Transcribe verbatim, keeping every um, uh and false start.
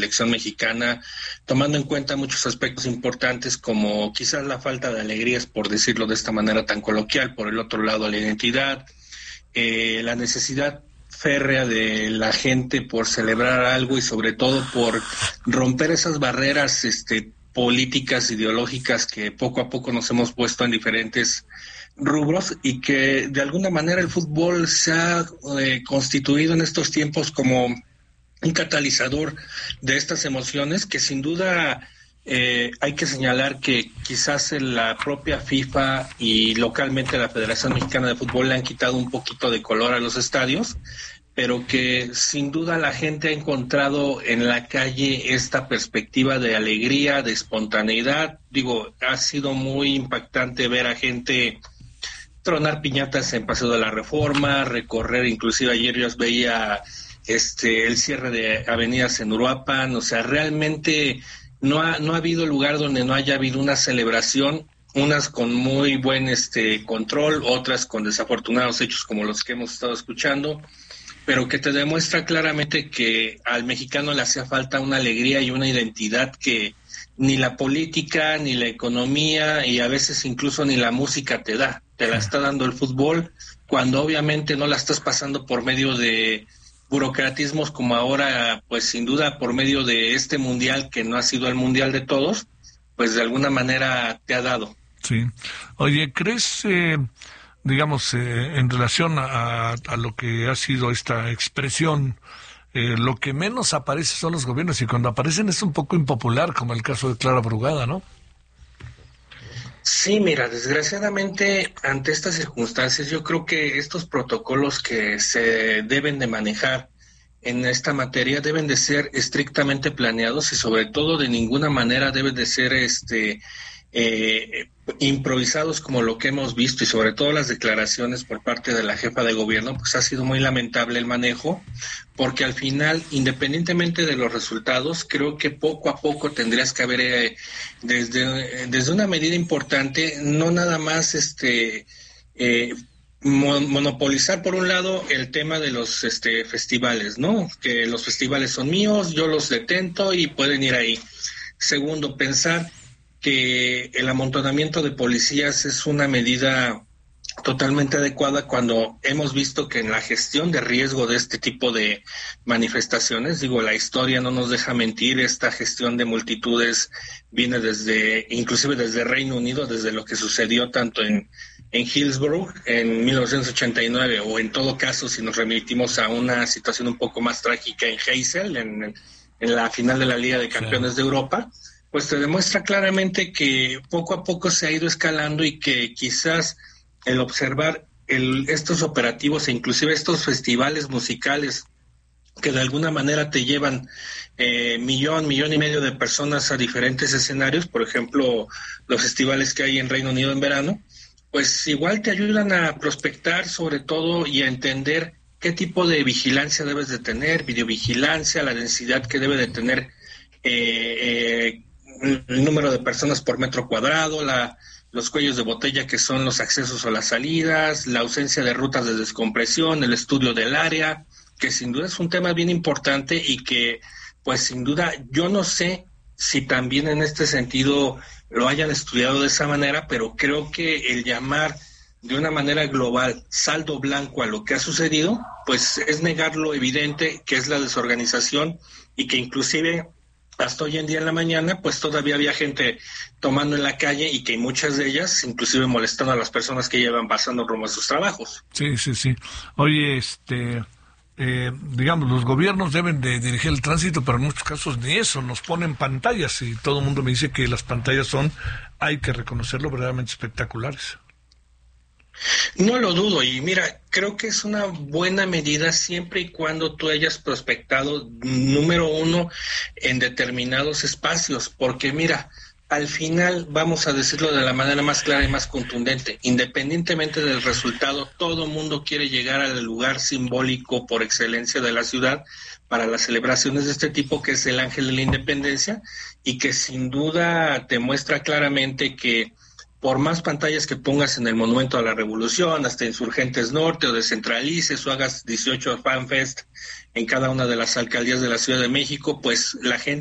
selección mexicana, tomando en cuenta muchos aspectos importantes como quizás la falta de alegrías, por decirlo de esta manera tan coloquial, por el otro lado la identidad, eh, la necesidad férrea de la gente por celebrar algo y sobre todo por romper esas barreras este, políticas, ideológicas que poco a poco nos hemos puesto en diferentes rubros y que de alguna manera el fútbol se ha eh, constituido en estos tiempos como un catalizador de estas emociones que sin duda eh, hay que señalar que quizás la propia FIFA y localmente la Federación Mexicana de Fútbol le han quitado un poquito de color a los estadios, pero que sin duda la gente ha encontrado en la calle esta perspectiva de alegría, de espontaneidad. Digo, ha sido muy impactante ver a gente tronar piñatas en Paseo de la Reforma, recorrer, inclusive ayer yo veía este el cierre de avenidas en Uruapan, o sea, realmente no ha no ha habido lugar donde no haya habido una celebración, unas con muy buen este control, otras con desafortunados hechos como los que hemos estado escuchando, pero que te demuestra claramente que al mexicano le hacía falta una alegría y una identidad que ni la política, ni la economía y a veces incluso ni la música te da. Te la está dando el fútbol, cuando obviamente no la estás pasando por medio de burocratismos como ahora, pues sin duda por medio de este mundial que no ha sido el mundial de todos, pues de alguna manera te ha dado. Sí. Oye, ¿crees, eh, digamos, eh, en relación a, a lo que ha sido esta expresión, eh, lo que menos aparece son los gobiernos y cuando aparecen es un poco impopular, como el caso de Clara Brugada, ¿no? Sí, mira, desgraciadamente ante estas circunstancias yo creo que estos protocolos que se deben de manejar en esta materia deben de ser estrictamente planeados y sobre todo de ninguna manera deben de ser este eh, improvisados como lo que hemos visto y sobre todo las declaraciones por parte de la jefa de gobierno, pues ha sido muy lamentable el manejo, porque al final, independientemente de los resultados, creo que poco a poco tendrías que haber eh, desde, desde una medida importante, no nada más este eh, monopolizar por un lado el tema de los este festivales, ¿no? Que los festivales son míos, yo los detento y pueden ir ahí. Segundo, pensar que el amontonamiento de policías es una medida totalmente adecuada cuando hemos visto que en la gestión de riesgo de este tipo de manifestaciones, digo, la historia no nos deja mentir, esta gestión de multitudes viene desde, inclusive desde Reino Unido, desde lo que sucedió tanto en, en Hillsborough en mil novecientos ochenta y nueve o en todo caso si nos remitimos a una situación un poco más trágica en Heysel, en, en la final de la Liga de Campeones sí. de Europa, pues te demuestra claramente que poco a poco se ha ido escalando y que quizás el observar el, estos operativos e inclusive estos festivales musicales que de alguna manera te llevan eh, millón, millón y medio de personas a diferentes escenarios, por ejemplo, los festivales que hay en Reino Unido en verano, pues igual te ayudan a prospectar sobre todo y a entender qué tipo de vigilancia debes de tener, videovigilancia, la densidad que debe de tener eh, eh, el número de personas por metro cuadrado, la, los cuellos de botella que son los accesos o las salidas, la ausencia de rutas de descompresión, el estudio del área, que sin duda es un tema bien importante y que, pues sin duda, yo no sé si también en este sentido lo hayan estudiado de esa manera, pero creo que el llamar de una manera global saldo blanco a lo que ha sucedido, pues es negar lo evidente que es la desorganización y que inclusive hasta hoy en día en la mañana, pues todavía había gente tomando en la calle y que muchas de ellas, inclusive molestando a las personas que llevan pasando rumbo a sus trabajos. Sí, sí, sí. Oye, este, eh, digamos, los gobiernos deben de dirigir el tránsito, pero en muchos casos ni eso, nos ponen pantallas y todo el mundo me dice que las pantallas son, hay que reconocerlo, verdaderamente espectaculares. No lo dudo y mira, creo que es una buena medida siempre y cuando tú hayas prospectado, número uno, en determinados espacios, porque mira, al final, vamos a decirlo de la manera más clara y más contundente, independientemente del resultado, todo mundo quiere llegar al lugar simbólico por excelencia de la ciudad para las celebraciones de este tipo, que es el Ángel de la Independencia, y que sin duda te muestra claramente que por más pantallas que pongas en el Monumento a la Revolución, hasta Insurgentes Norte, o descentralices, o hagas dieciocho FanFest en cada una de las alcaldías de la Ciudad de México, pues la gente